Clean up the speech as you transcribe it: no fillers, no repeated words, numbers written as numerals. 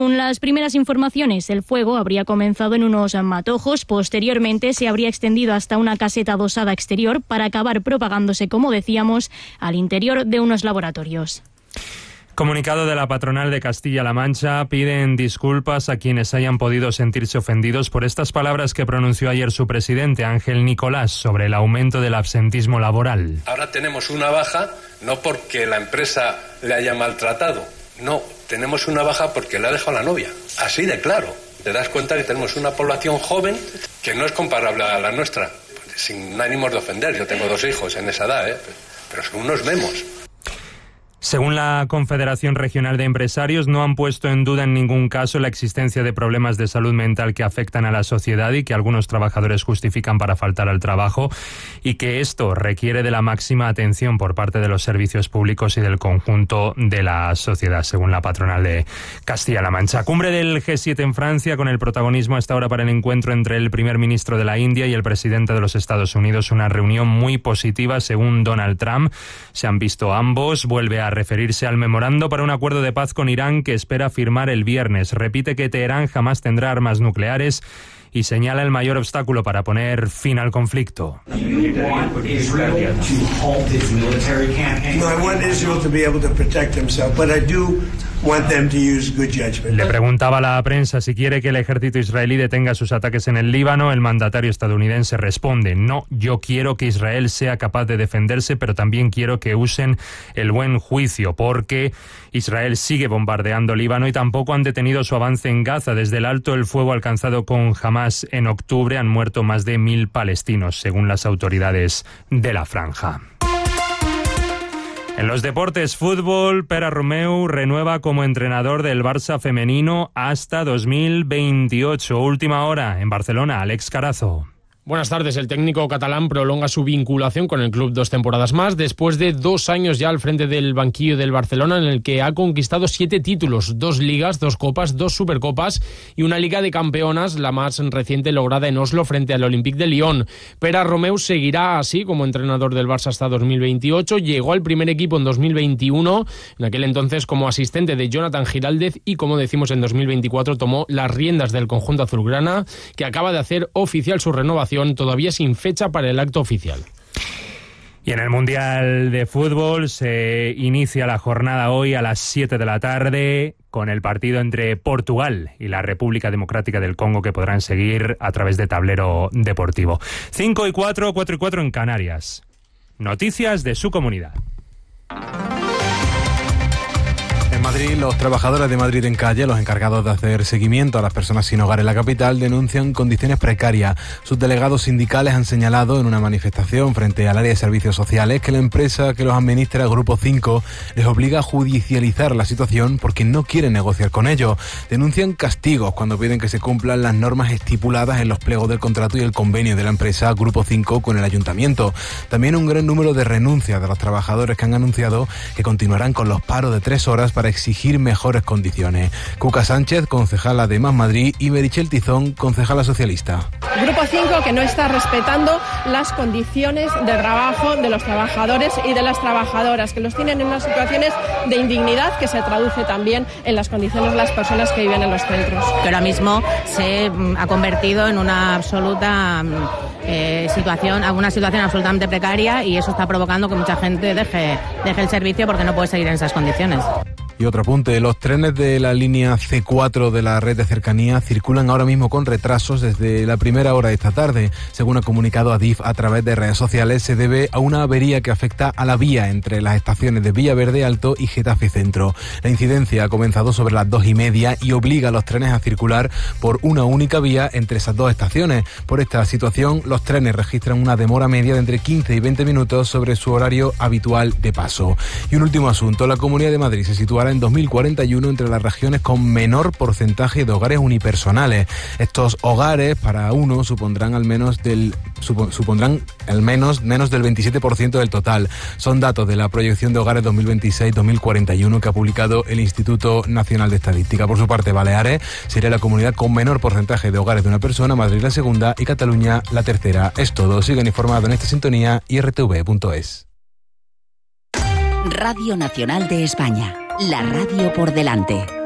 Según las primeras informaciones, el fuego habría comenzado en unos matojos, posteriormente se habría extendido hasta una caseta adosada exterior para acabar propagándose, como decíamos, al interior de unos laboratorios. Comunicado de la patronal de Castilla-La Mancha, piden disculpas a quienes hayan podido sentirse ofendidos por estas palabras que pronunció ayer su presidente, Ángel Nicolás, sobre el aumento del absentismo laboral. Ahora tenemos una baja, no porque la empresa le haya maltratado, no, tenemos una baja porque le ha dejado la novia, así de claro. Te das cuenta que tenemos una población joven que no es comparable a la nuestra, sin ánimos de ofender. Yo tengo 2 hijos en esa edad, pero son unos memos. Según la Confederación Regional de Empresarios, no han puesto en duda en ningún caso la existencia de problemas de salud mental que afectan a la sociedad y que algunos trabajadores justifican para faltar al trabajo, y que esto requiere de la máxima atención por parte de los servicios públicos y del conjunto de la sociedad, según la patronal de Castilla-La Mancha. Cumbre del G7 en Francia, con el protagonismo hasta ahora para el encuentro entre el primer ministro de la India y el presidente de los Estados Unidos. Una reunión muy positiva, según Donald Trump. Se han visto ambos. Vuelve a referirse al memorando para un acuerdo de paz con Irán que espera firmar el viernes. Repite que Teherán jamás tendrá armas nucleares y señala el mayor obstáculo para poner fin al conflicto. Le preguntaba a la prensa si quiere que el ejército israelí detenga sus ataques en el Líbano. El mandatario estadounidense responde: no, yo quiero que Israel sea capaz de defenderse, pero también quiero que usen el buen juicio, porque Israel sigue bombardeando Líbano y tampoco han detenido su avance en Gaza. Desde el alto el fuego alcanzado con Hamás en octubre han muerto más de 1.000 palestinos, según las autoridades de la franja. En los deportes, fútbol, Pere Romeu renueva como entrenador del Barça femenino hasta 2028. Última hora en Barcelona, Alex Carazo. Buenas tardes. El técnico catalán prolonga su vinculación con el club 2 temporadas más, después de 2 años ya al frente del banquillo del Barcelona, en el que ha conquistado 7 títulos, 2 ligas, 2 copas, 2 supercopas y una liga de campeonas, la más reciente lograda en Oslo frente al Olympique de Lyon. Pere Romeu seguirá así como entrenador del Barça hasta 2028. Llegó al primer equipo en 2021, en aquel entonces como asistente de Jonathan Giraldez, y como decimos en 2024 tomó las riendas del conjunto azulgrana, que acaba de hacer oficial su renovación, todavía sin fecha para el acto oficial. Y en el Mundial de Fútbol se inicia la jornada hoy a las 7 de la tarde con el partido entre Portugal y la República Democrática del Congo, que podrán seguir a través de Tablero Deportivo. 5:04, 4:04 en Canarias. Noticias de su comunidad. En Madrid, los trabajadores de Madrid en Calle, los encargados de hacer seguimiento a las personas sin hogar en la capital, denuncian condiciones precarias. Sus delegados sindicales han señalado en una manifestación frente al área de servicios sociales que la empresa que los administra, Grupo 5, les obliga a judicializar la situación porque no quieren negociar con ellos. Denuncian castigos cuando piden que se cumplan las normas estipuladas en los pliegos del contrato y el convenio de la empresa Grupo 5 con el ayuntamiento. También un gran número de renuncias de los trabajadores, que han anunciado que continuarán con los paros de 3 horas para exigir mejores condiciones. Cuca Sánchez, concejala de Más Madrid, y Merichel Tizón, concejala socialista. Grupo 5, que no está respetando las condiciones de trabajo de los trabajadores y de las trabajadoras, que los tienen en unas situaciones de indignidad que se traduce también en las condiciones de las personas que viven en los centros. Que ahora mismo se ha convertido en una absoluta situación absolutamente precaria, y eso está provocando que mucha gente deje el servicio porque no puede seguir en esas condiciones. Y otro apunte, los trenes de la línea C4 de la red de cercanía circulan ahora mismo con retrasos desde la primera hora de esta tarde. Según ha comunicado Adif a través de redes sociales, se debe a una avería que afecta a la vía entre las estaciones de Villaverde Alto y Getafe Centro. La incidencia ha comenzado sobre las 2:30 y obliga a los trenes a circular por una única vía entre esas 2 estaciones. Por esta situación, los trenes registran una demora media de entre 15 y 20 minutos sobre su horario habitual de paso. Y un último asunto, la Comunidad de Madrid se situará en 2041 entre las regiones con menor porcentaje de hogares unipersonales. Estos hogares para uno supondrán al menos menos del 27% del total. Son datos de la proyección de hogares 2026-2041 que ha publicado el Instituto Nacional de Estadística. Por su parte, Baleares sería la comunidad con menor porcentaje de hogares de una persona, Madrid la segunda y Cataluña la tercera. Es todo. Sigan informados en esta sintonía y rtv.es. Radio Nacional de España. La radio por delante.